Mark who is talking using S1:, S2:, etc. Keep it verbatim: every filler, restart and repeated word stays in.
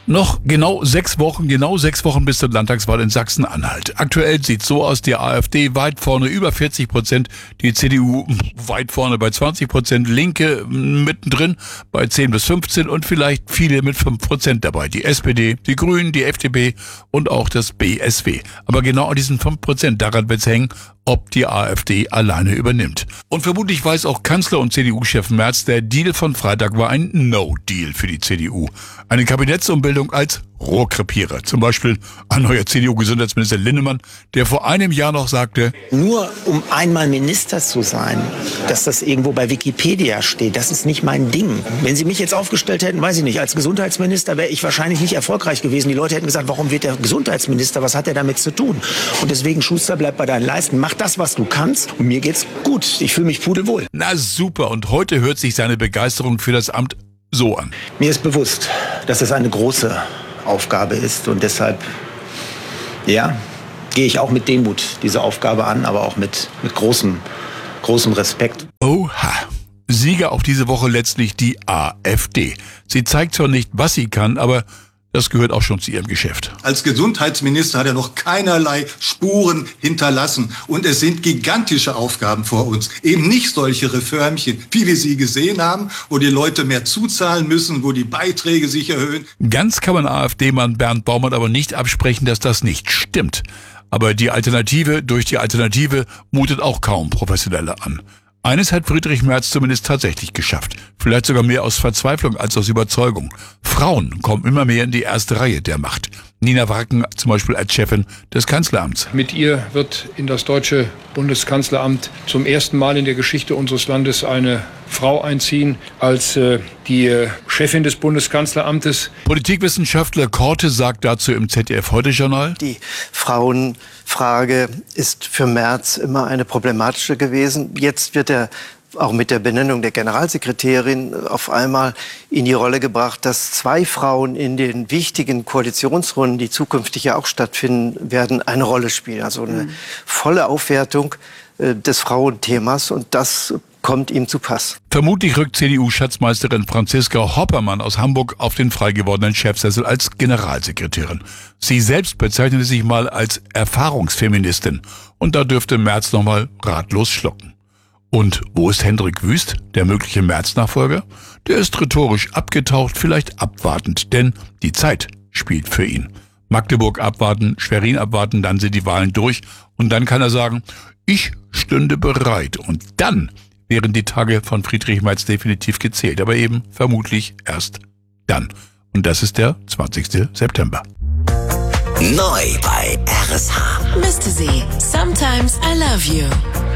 S1: Noch genau sechs Wochen, genau sechs Wochen bis zur Landtagswahl in Sachsen-Anhalt. Aktuell sieht's so aus, die AfD weit vorne, über vierzig Prozent, die C D U weit vorne bei zwanzig Prozent, Linke mittendrin bei zehn bis fünfzehn und vielleicht viele mit fünf Prozent dabei. Die S P D, die Grünen, die F D P und auch das B S W. Aber genau an diesen fünf Prozent, daran wird's hängen, ob die AfD alleine übernimmt. Und vermutlich weiß auch Kanzler und C D U-Chef Merz, der Deal von Freitag war ein No-Deal für die C D U. Eine Kabinettsumbildung als Rohrkrepierer. Zum Beispiel ein neuer C D U-Gesundheitsminister Linnemann, der vor einem Jahr noch sagte,
S2: nur um einmal Minister zu sein, dass das irgendwo bei Wikipedia steht, das ist nicht mein Ding. Wenn Sie mich jetzt aufgestellt hätten, weiß ich nicht, als Gesundheitsminister wäre ich wahrscheinlich nicht erfolgreich gewesen. Die Leute hätten gesagt, warum wird der Gesundheitsminister, was hat er damit zu tun? Und deswegen, Schuster, bleib bei deinen Leisten, mach das, was du kannst und mir geht's gut. Ich fühle mich pudelwohl.
S1: Na super, und heute hört sich seine Begeisterung für das Amt so an.
S2: Mir ist bewusst, dass es eine große Aufgabe ist und deshalb, ja, gehe ich auch mit Demut diese Aufgabe an, aber auch mit, mit großem, großem Respekt.
S1: Oha. Sieger auch diese Woche letztlich die AfD. Sie zeigt zwar nicht, was sie kann, aber das gehört auch schon zu ihrem Geschäft.
S3: Als Gesundheitsminister hat er noch keinerlei Spuren hinterlassen. Und es sind gigantische Aufgaben vor uns. Eben nicht solche Reformchen, wie wir sie gesehen haben, wo die Leute mehr zuzahlen müssen, wo die Beiträge sich erhöhen.
S1: Ganz kann man AfD-Mann Bernd Baumann aber nicht absprechen, dass das nicht stimmt. Aber die Alternative durch die Alternative mutet auch kaum professioneller an. Eines hat Friedrich Merz zumindest tatsächlich geschafft. Vielleicht sogar mehr aus Verzweiflung als aus Überzeugung. Frauen kommen immer mehr in die erste Reihe der Macht. Nina Wacken zum Beispiel als Chefin des Kanzleramts.
S4: Mit ihr wird in das deutsche Bundeskanzleramt zum ersten Mal in der Geschichte unseres Landes eine Frau einziehen als äh, die äh, Chefin des Bundeskanzleramtes.
S1: Politikwissenschaftler Korte sagt dazu im Z D F-Heute-Journal:
S5: Die Frauenfrage ist für Merz immer eine problematische gewesen. Jetzt wird er auch mit der Benennung der Generalsekretärin auf einmal in die Rolle gebracht, dass zwei Frauen in den wichtigen Koalitionsrunden, die zukünftig ja auch stattfinden werden, eine Rolle spielen. Also eine volle Aufwertung äh, des Frauenthemas, und das kommt ihm zu Pass.
S1: Vermutlich rückt C D U-Schatzmeisterin Franziska Hoppermann aus Hamburg auf den frei gewordenen Chefsessel als Generalsekretärin. Sie selbst bezeichnete sich mal als Erfahrungsfeministin. Und da dürfte Merz nochmal ratlos schlucken. Und wo ist Hendrik Wüst, der mögliche Merz-Nachfolger? Der ist rhetorisch abgetaucht, vielleicht abwartend, denn die Zeit spielt für ihn. Magdeburg abwarten, Schwerin abwarten, dann sind die Wahlen durch und dann kann er sagen, ich stünde bereit. Und dann wären die Tage von Friedrich Merz definitiv gezählt, aber eben vermutlich erst dann. Und das ist der zwanzigste September.
S6: Neu bei R S H.
S7: Mister Z, Sometimes I Love You.